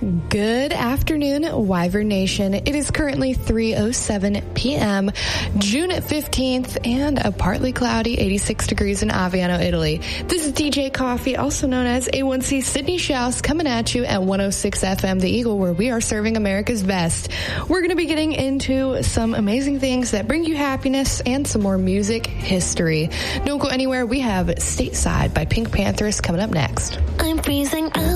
Good afternoon, Wyvern Nation. It is currently 3:07 p.m., June 15th, and a partly cloudy 86 degrees in Aviano, Italy. This is DJ Coffee, also known as A1C Sydney Schaus, coming at you at 106 FM The Eagle, where we are serving America's best. We're going to be getting into some amazing things that bring you happiness and some more music history. Don't go anywhere. We have Stateside by Pink Panthers coming up next. I'm freezing out.